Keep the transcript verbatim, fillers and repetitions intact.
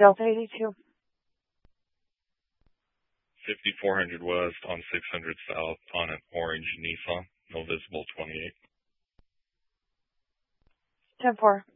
Delta eighty-two. fifty-four hundred west on six hundred south on an orange Nissan. No visible twenty-eight. ten four.